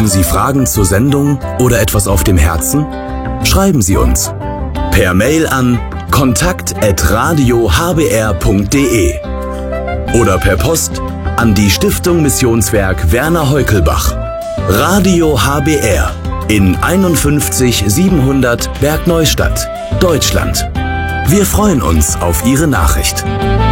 Haben Sie Fragen zur Sendung oder etwas auf dem Herzen? Schreiben Sie uns. Per Mail an kontakt@radiohbr.de oder per Post an die Stiftung Missionswerk Werner Heukelbach. Radio HBR in 51 700 Bergneustadt, Deutschland. Wir freuen uns auf Ihre Nachricht.